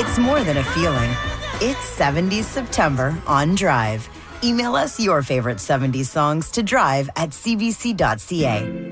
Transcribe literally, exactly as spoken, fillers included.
It's more than a feeling. It's seventies September on Drive. Email us your favorite seventies songs to drive at c b c dot c a.